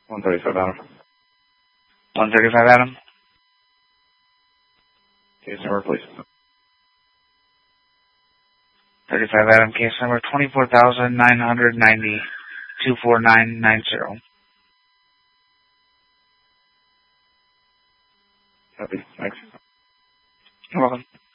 135 Adam. 135 Adam. Case number, please. 35 Adam, case number 24,990, 24990. Copy. Thanks. You're welcome.